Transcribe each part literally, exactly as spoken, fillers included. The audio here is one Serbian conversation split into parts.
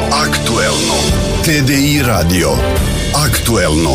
Aktuelno. T D I radio. Aktuelno.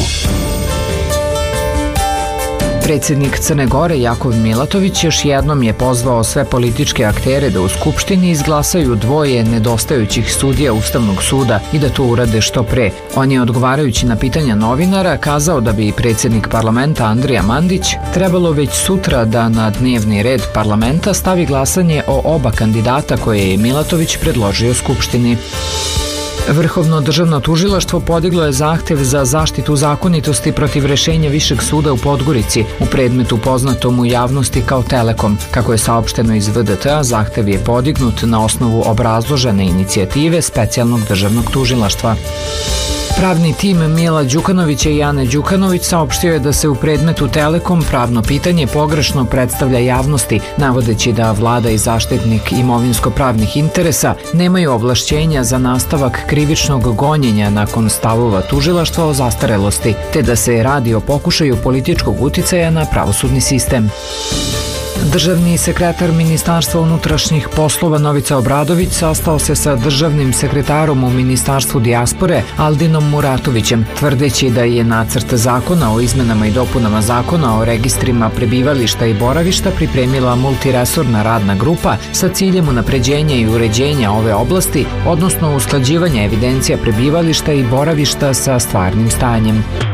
Predsjednik Crne Gore Jakov Milatović još jednom je pozvao sve političke aktere da u Skupštini izglasaju dvoje nedostajućih sudija Ustavnog suda i da to urade što pre. On je, odgovarajući na pitanja novinara, kazao da bi predsjednik parlamenta Andrija Mandić trebalo već sutra da na dnevni red parlamenta stavi glasanje o oba kandidata koje je Milatović predložio Skupštini. Vrhovno državno tužilaštvo podiglo je zahtev za zaštitu zakonitosti protiv rešenja Višeg suda u Podgorici u predmetu poznatom u javnosti kao Telekom. Kako je saopšteno iz V D T-a, zahtev je podignut na osnovu obrazložene inicijative specijalnog državnog tužilaštva. Pravni tim Mila Đukanovića i Ane Đukanović saopštio je da se u predmetu Telekom pravno pitanje pogrešno predstavlja javnosti, navodeći da vlada i zaštitnik imovinsko-pravnih interesa nemaju ovlašćenja za nastavak krivičnog gonjenja nakon stavova tužilaštva o zastarelosti, te da se radi o pokušaju političkog uticaja na pravosudni sistem. Državni sekretar Ministarstva unutrašnjih poslova Novica Obradović sastao se sa državnim sekretarom u Ministarstvu dijaspore Aldinom Muratovićem, tvrdeći da je nacrt zakona o izmenama i dopunama zakona o registrima prebivališta i boravišta pripremila multiresorna radna grupa sa ciljem unapređenja i uređenja ove oblasti, odnosno usklađivanja evidencija prebivališta i boravišta sa stvarnim stanjem.